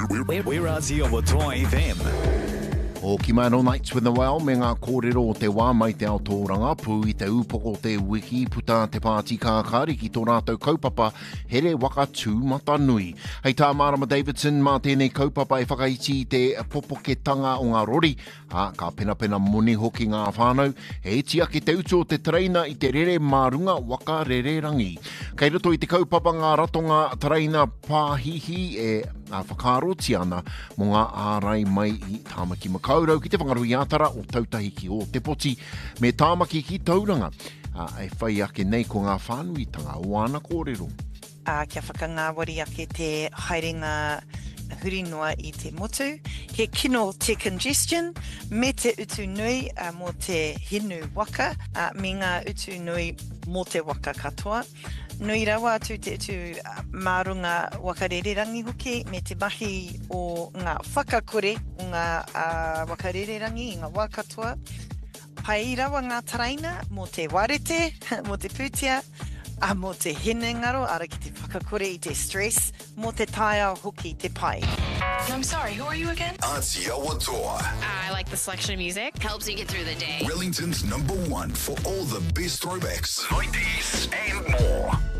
We're Aussie o Toa FM. O ki mai no nights with the well, me ngā kōrero o te wā mai te ao tōranga, pū i te upoko o te wiki, puta te pāti kākari ki tō rātou kaupapa, here waka tūmata nui. Hei tā Marama Davidson, mā tēnei kaupapa e whakaiti te popoketanga o ngā rori, ka pena moni hoki ngā whānau, e tia ki te utu o te treina i te rere marunga waka rererangi. Kei roto i te kaupapa ngā ratonga treina pāhihi e whakaroti ana mo ngā ārai mai i tāmaki makaurau ki te whangarui ātara o tautahi ki o te poti me tāmaki ki tauranga. E whai ake nei ko ngā whānuitanga o ana kōrero. Kia whakangāwari ake te haerenga hurinua i te motu. He kino te congestion me te utu nui mo te hinu waka, me ngā utu nui mo te waka katoa. Nui rawa atu te utu marunga wakarererangi hoki me te mahi o ngā whakakore o ngā wakarererangi i ngā wākatoa. Pai rawa ngā taraina mo te warete, mo te pūtia, mo te hinengaro, ara ki te whakakore i te stress, mo te taia hoki te pai. I'm sorry, who are you again? Auntie Awatoa. I like the selection of music. Helps you get through the day. Wellington's #1 for all the best throwbacks, 90s and more.